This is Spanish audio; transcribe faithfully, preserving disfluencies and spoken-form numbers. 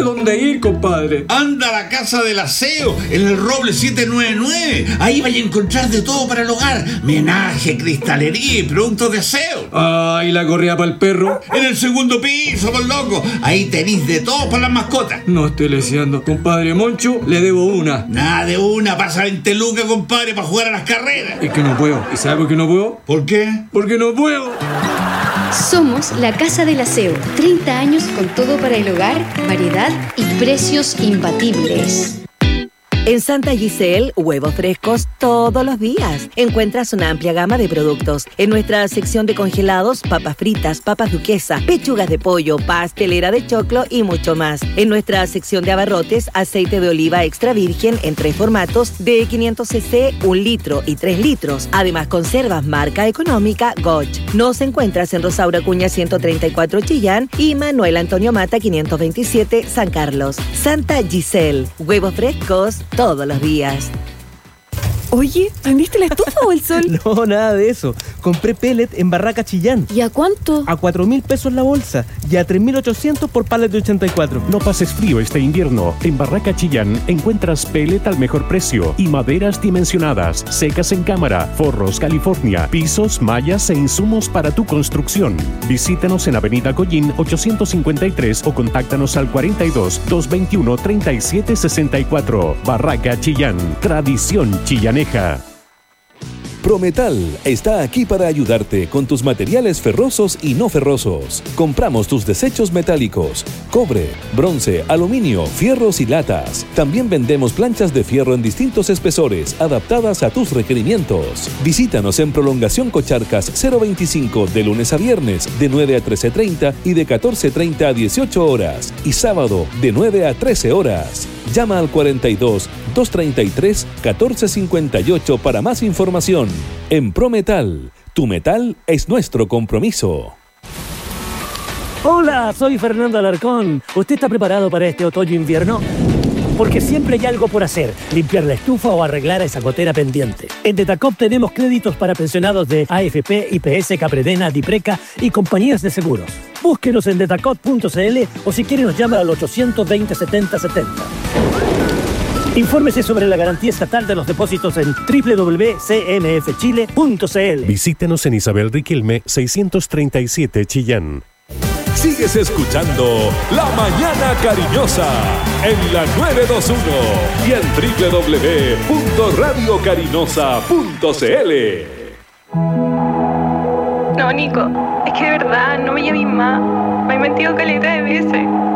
dónde ir, compadre. Anda a la Casa del Aseo, en el Roble setecientos noventa y nueve. Ahí vais a encontrar de todo para el hogar. Menaje, cristalería y productos de aseo. Ah, ¿y la correa para el perro? En el segundo piso, por loco. Ahí tenéis de todo para las mascotas. No estoy leseando. Compadre Moncho, le debo una. Nada de una, pasa veinte lucas, compadre, para jugar a las carreras. Es que no puedo. ¿Y sabe por qué no puedo? ¿Por qué? Porque no puedo. Somos la Casa del Aseo. treinta años con todo para el hogar, variedad y precios imbatibles. En Santa Giselle, huevos frescos todos los días. Encuentras una amplia gama de productos. En nuestra sección de congelados, papas fritas, papas duquesa, pechugas de pollo, pastelera de choclo y mucho más. En nuestra sección de abarrotes, aceite de oliva extra virgen en tres formatos de quinientos centilitros, un litro y tres litros. Además, conservas marca económica Goch. Nos encuentras en Rosaura Cuña ciento treinta y cuatro Chillán y Manuel Antonio Mata quinientos veintisiete San Carlos. Santa Giselle, huevos frescos todos los días. Oye, ¿prendiste la estufa o el sol? No, nada de eso. Compré pellet en Barraca Chillán. ¿Y a cuánto? A cuatro mil pesos la bolsa y a tres mil ochocientos por pallet de ochenta y cuatro. No pases frío este invierno. En Barraca Chillán encuentras pellet al mejor precio y maderas dimensionadas, secas en cámara, forros California, pisos, mallas e insumos para tu construcción. Visítanos en Avenida Collín ochocientos cincuenta y tres o contáctanos al cuarenta y dos, doscientos veintiuno, treinta y siete sesenta y cuatro. Barraca Chillán, tradición chillaneja. Prometal está aquí para ayudarte con tus materiales ferrosos y no ferrosos. Compramos tus desechos metálicos, cobre, bronce, aluminio, fierros y latas. También vendemos planchas de fierro en distintos espesores, adaptadas a tus requerimientos. Visítanos en Prolongación Cocharcas cero veinticinco de lunes a viernes de nueve a trece treinta y de catorce treinta a dieciocho horas. Y sábado de nueve a trece horas. Llama al cuarenta y dos, doscientos treinta y tres, catorce cincuenta y ocho para más información. En Prometal, tu metal es nuestro compromiso. Hola, soy Fernando Alarcón. ¿Usted está preparado para este otoño-invierno? Porque siempre hay algo por hacer, limpiar la estufa o arreglar esa gotera pendiente. En Detacop tenemos créditos para pensionados de A F P, I P S, Capredena, Dipreca y compañías de seguros. Búsquenos en detacop punto c l o si quiere nos llama al ochocientos veinte, setenta setenta. Infórmese sobre la garantía estatal de los depósitos en doble u doble u doble u punto c m f chile punto c l. Visítenos en Isabel Riquelme seiscientos treinta y siete Chillán. Sigues escuchando La Mañana Cariñosa en la nueve dos uno y en doble u doble u doble u punto radio cariñosa punto c l. No, Nico, es que de verdad no me llames más. Me he mentido caleta de veces.